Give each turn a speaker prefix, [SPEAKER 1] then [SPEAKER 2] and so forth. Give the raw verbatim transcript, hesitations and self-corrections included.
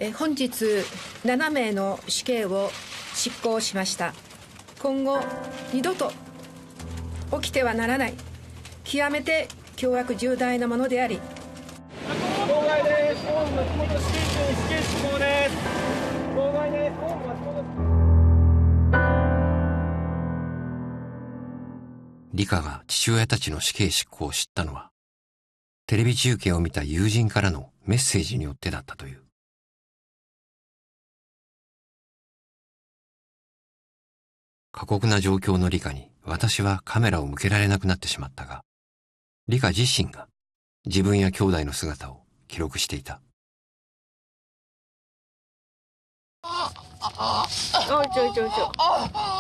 [SPEAKER 1] え本日ななめいの死刑を執行しました。今後二度と起きてはならない極めて凶悪重大なものであり、
[SPEAKER 2] 妨害です。本松本死刑囚死刑執行です。妨害です。本松本。
[SPEAKER 3] 理香が父親たちの死刑執行を知ったのは、テレビ中継を見た友人からのメッセージによってだったという。過酷な状況の理香に私はカメラを向けられなくなってしまったが、理香自身が自分や兄弟の姿を記録していた。
[SPEAKER 4] ああああああ